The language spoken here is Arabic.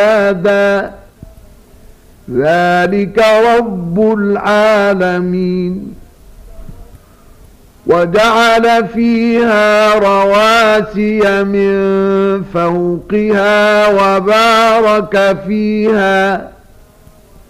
أندادا ذلك رب العالمين. وجعل فيها رواسي من فوقها وبارك فيها